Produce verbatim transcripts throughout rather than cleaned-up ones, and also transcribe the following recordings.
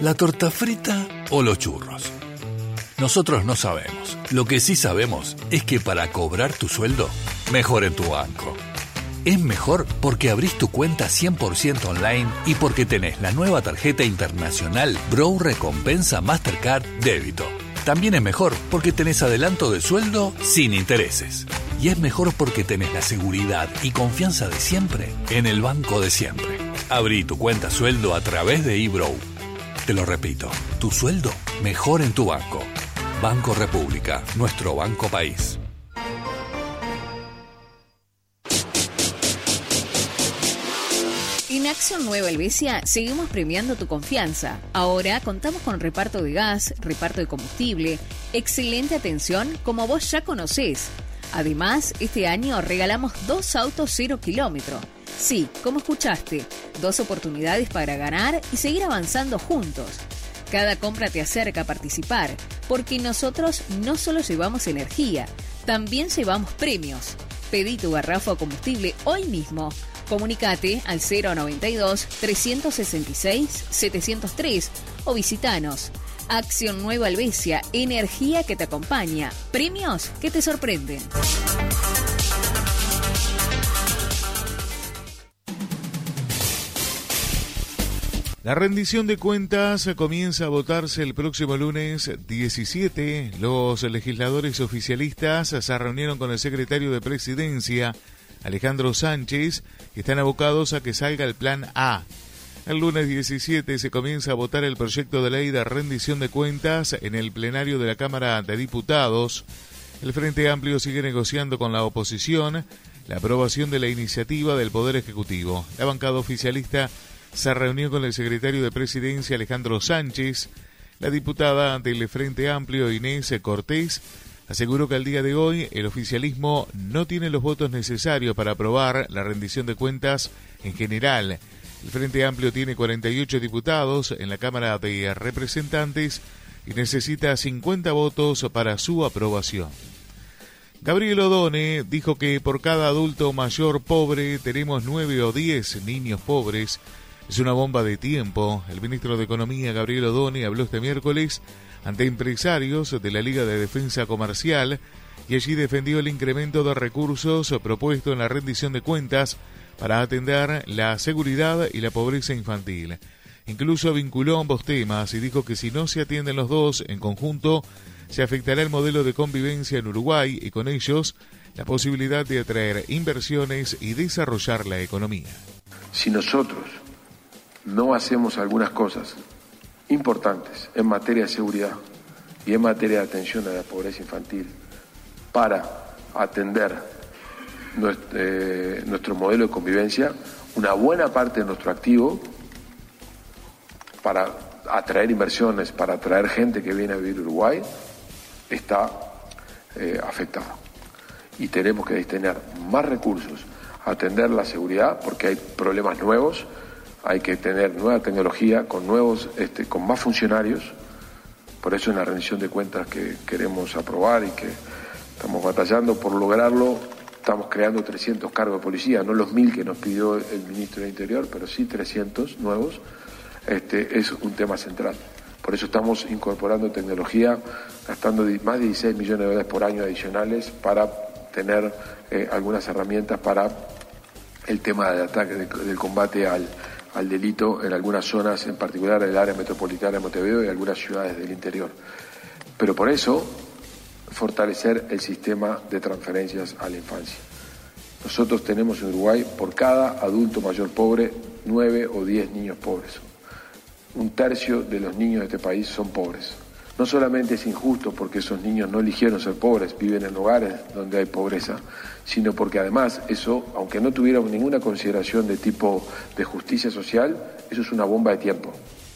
¿La torta frita o los churros? Nosotros no sabemos. Lo que sí sabemos es que para cobrar tu sueldo, mejor en tu banco. Es mejor porque abrís tu cuenta cien por ciento online y porque tenés la nueva tarjeta internacional Bro Recompensa Mastercard Débito. También es mejor porque tenés adelanto de sueldo sin intereses. Y es mejor porque tenés la seguridad y confianza de siempre en el banco de siempre. Abrí tu cuenta sueldo a través de eBrow. Te lo repito, tu sueldo mejor en tu banco. Banco República, nuestro banco país. En Acción Nueva Helvecia seguimos premiando tu confianza. Ahora contamos con reparto de gas, reparto de combustible, excelente atención como vos ya conocés. Además, este año regalamos dos autos cero kilómetro. Sí, como escuchaste, dos oportunidades para ganar y seguir avanzando juntos. Cada compra te acerca a participar, porque nosotros no solo llevamos energía, también llevamos premios. Pedí tu garrafa o combustible hoy mismo. Comunicate al cero noventa y dos, trescientos sesenta y seis, setecientos tres o visitanos. Acción Nueva Helvecia, energía que te acompaña, premios que te sorprenden. La rendición de cuentas comienza a votarse el próximo lunes diecisiete. Los legisladores oficialistas se reunieron con el secretario de Presidencia, Alejandro Sánchez, que están abocados a que salga el Plan A. El lunes diecisiete se comienza a votar el proyecto de ley de rendición de cuentas en el plenario de la Cámara de Diputados. El Frente Amplio sigue negociando con la oposición la aprobación de la iniciativa del Poder Ejecutivo. La bancada oficialista se reunió con el secretario de Presidencia, Alejandro Sánchez. La diputada del Frente Amplio, Inés Cortés, aseguró que al día de hoy el oficialismo no tiene los votos necesarios para aprobar la rendición de cuentas en general. El Frente Amplio tiene cuarenta y ocho diputados en la Cámara de Representantes y necesita cincuenta votos para su aprobación. Gabriel Odone dijo que por cada adulto mayor pobre tenemos nueve o diez niños pobres. Es una bomba de tiempo. El ministro de Economía, Gabriel Odone, habló este miércoles ante empresarios de la Liga de Defensa Comercial y allí defendió el incremento de recursos propuesto en la rendición de cuentas para atender la seguridad y la pobreza infantil. Incluso vinculó ambos temas y dijo que si no se atienden los dos en conjunto, se afectará el modelo de convivencia en Uruguay y con ellos la posibilidad de atraer inversiones y desarrollar la economía. Si nosotros no hacemos algunas cosas importantes en materia de seguridad y en materia de atención a la pobreza infantil para atender nuestro, eh, nuestro modelo de convivencia, una buena parte de nuestro activo para atraer inversiones, para atraer gente que viene a vivir a Uruguay, está eh, afectado. Y tenemos que destinar más recursos a atender la seguridad porque hay problemas nuevos. Hay que tener nueva tecnología, con nuevos, este, con más funcionarios. Por eso en la rendición de cuentas que queremos aprobar y que estamos batallando por lograrlo, estamos creando trescientos cargos de policía, no los mil que nos pidió el ministro del Interior, pero sí trescientos nuevos. Este, es un tema central. Por eso estamos incorporando tecnología, gastando más de dieciséis millones de dólares por año adicionales para tener eh, algunas herramientas para el tema del ataque, del combate al al delito en algunas zonas, en particular el área metropolitana de Montevideo y algunas ciudades del interior. Pero por eso, fortalecer el sistema de transferencias a la infancia. Nosotros tenemos en Uruguay, por cada adulto mayor pobre, nueve o diez niños pobres. Un tercio de los niños de este país son pobres. No solamente es injusto porque esos niños no eligieron ser pobres, viven en hogares donde hay pobreza, sino porque además eso, aunque no tuviéramos ninguna consideración de tipo de justicia social, eso es una bomba de tiempo.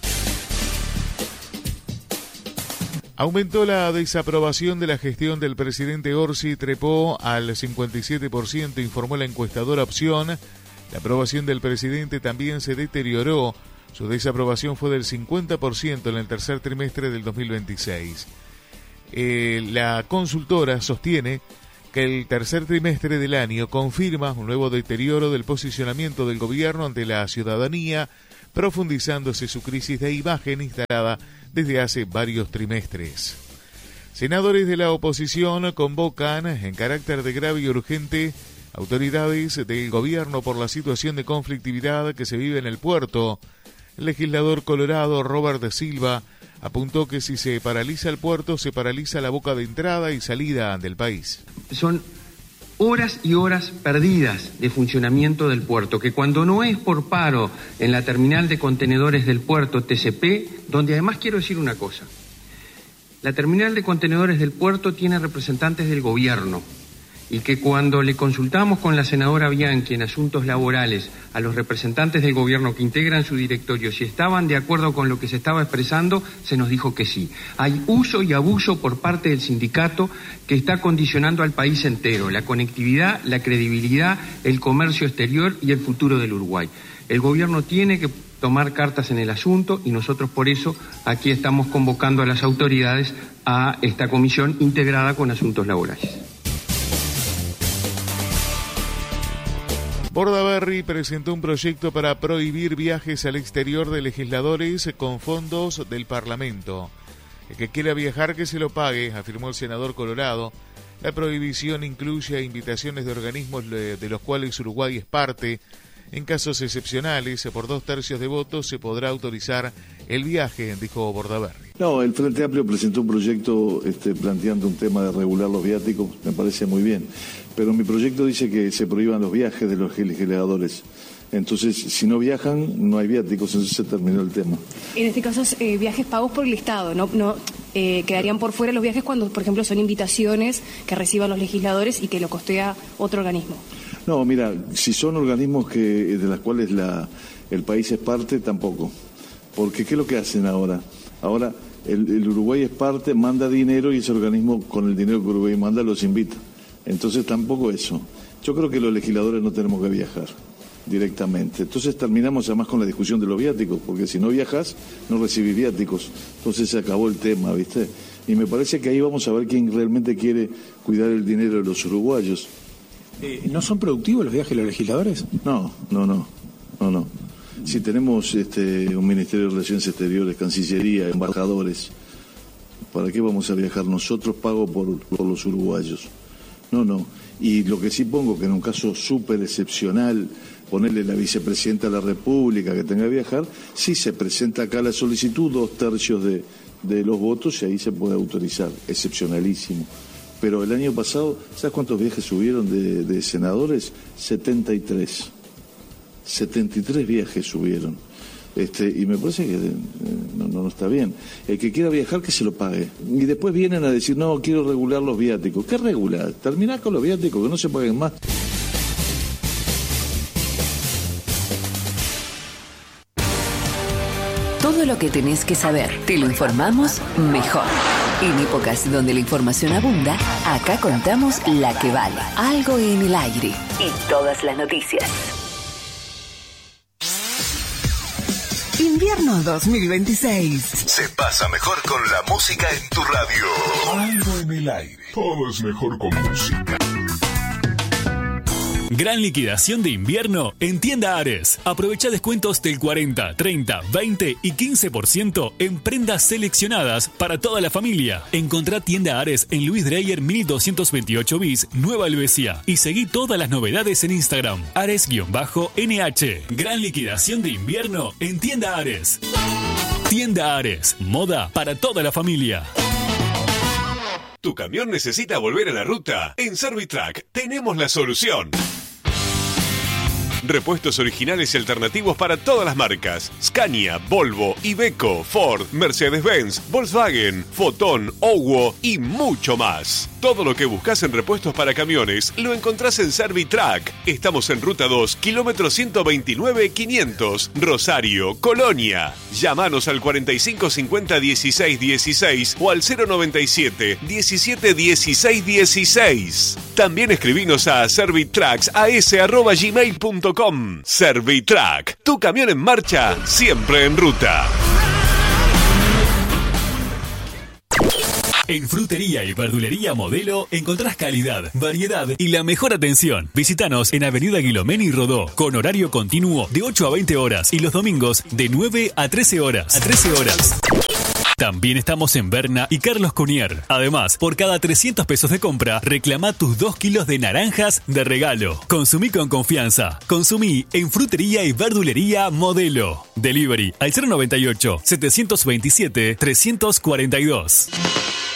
Aumentó la desaprobación de la gestión del presidente Orsi, trepó al cincuenta y siete por ciento, informó la encuestadora Opción. La aprobación del presidente también se deterioró. Su desaprobación fue del cincuenta por ciento en el tercer trimestre del dos mil veintiséis. Eh, la consultora sostiene que el tercer trimestre del año confirma un nuevo deterioro del posicionamiento del gobierno ante la ciudadanía, profundizándose su crisis de imagen instalada desde hace varios trimestres. Senadores de la oposición convocan, en carácter de grave y urgente, autoridades del gobierno por la situación de conflictividad que se vive en el puerto. El legislador colorado Robert de Silva apuntó que si se paraliza el puerto, se paraliza la boca de entrada y salida del país. Son horas y horas perdidas de funcionamiento del puerto, que cuando no es por paro en la terminal de contenedores del puerto T C P, donde además quiero decir una cosa, la terminal de contenedores del puerto tiene representantes del gobierno, y que cuando le consultamos con la senadora Bianchi en asuntos laborales a los representantes del gobierno que integran su directorio si estaban de acuerdo con lo que se estaba expresando, se nos dijo que sí. Hay uso y abuso por parte del sindicato que está condicionando al país entero, la conectividad, la credibilidad, el comercio exterior y el futuro del Uruguay. El gobierno tiene que tomar cartas en el asunto y nosotros por eso aquí estamos convocando a las autoridades a esta comisión integrada con asuntos laborales. Bordaberry presentó un proyecto para prohibir viajes al exterior de legisladores con fondos del Parlamento. El que quiera viajar que se lo pague, afirmó el senador colorado. La prohibición incluye invitaciones de organismos de los cuales Uruguay es parte. En casos excepcionales, por dos tercios de votos, se podrá autorizar el viaje, dijo Bordaberry. No, el Frente Amplio presentó un proyecto este, planteando un tema de regular los viáticos, me parece muy bien. Pero mi proyecto dice que se prohíban los viajes de los legisladores. Entonces, si no viajan, no hay viáticos, entonces se terminó el tema. En este caso, eh, viajes pagos por el Estado, ¿no? no eh, quedarían por fuera los viajes cuando, por ejemplo, son invitaciones que reciban los legisladores y que lo costea otro organismo. No, mira, si son organismos que de las cuales la, el país es parte, tampoco. Porque ¿qué es lo que hacen ahora? Ahora el, el Uruguay es parte, manda dinero y ese organismo con el dinero que Uruguay manda los invita. Entonces tampoco eso. Yo creo que los legisladores no tenemos que viajar directamente. Entonces terminamos además con la discusión de los viáticos, porque si no viajas, no recibís viáticos. Entonces se acabó el tema, ¿viste? Y me parece que ahí vamos a ver quién realmente quiere cuidar el dinero de los uruguayos. Eh, ¿No son productivos los viajes de los legisladores? No, no, no, no, no. Si tenemos este, un Ministerio de Relaciones Exteriores, Cancillería, embajadores, ¿para qué vamos a viajar nosotros pago por, por los uruguayos? No, no. Y lo que sí pongo que en un caso súper excepcional, ponerle la vicepresidenta de la República que tenga que viajar, sí se presenta acá la solicitud, dos tercios de, de los votos y ahí se puede autorizar, excepcionalísimo. Pero el año pasado, ¿sabes cuántos viajes subieron de, de senadores? setenta y tres. setenta y tres viajes subieron. Este, y me parece que eh, no, no, no está bien. El que quiera viajar, que se lo pague. Y después vienen a decir, no, quiero regular los viáticos. ¿Qué regular? Terminá con los viáticos, que no se paguen más. Todo lo que tenés que saber, te lo informamos mejor. En épocas donde la información abunda, acá contamos la que vale. Algo en el aire y todas las noticias. Invierno dos mil veintiséis. Se pasa mejor con la música en tu radio. Algo en el aire. Todo es mejor con música. Gran liquidación de invierno en Tienda Ares. Aprovecha descuentos del cuarenta, treinta, veinte y quince por ciento en prendas seleccionadas para toda la familia. Encontrá Tienda Ares en Luis Dreyer mil doscientos veintiocho bis, Nueva Helvecia. Y seguí todas las novedades en Instagram. Ares-N H. Gran liquidación de invierno en Tienda Ares. Tienda Ares. Moda para toda la familia. ¿Tu camión necesita volver a la ruta? En Servitrack tenemos la solución. Repuestos originales y alternativos para todas las marcas. Scania, Volvo, Iveco, Ford, Mercedes-Benz, Volkswagen, Foton, Owo y mucho más. Todo lo que buscas en repuestos para camiones lo encontrás en Servitrack. Estamos en Ruta dos, kilómetro ciento veintinueve quinientos, Rosario, Colonia. Llámanos al cuarenta y cinco cincuenta dieciséis dieciséis o al cero noventa y siete diecisiete dieciséis dieciséis. También escribinos a servitracks a s arroba gmail punto com. Servitrack, tu camión en marcha, siempre en ruta. En Frutería y Verdulería Modelo encontrás calidad, variedad y la mejor atención. Visítanos en Avenida Guilomén y Rodó, con horario continuo de ocho a veinte horas y los domingos de nueve a trece horas. A trece horas. También estamos en Berna y Carlos Cunier. Además, por cada trescientos pesos de compra, reclama tus dos kilos de naranjas de regalo. Consumí con confianza. Consumí en Frutería y Verdulería Modelo. Delivery al cero noventa y ocho, setecientos veintisiete, trescientos cuarenta y dos.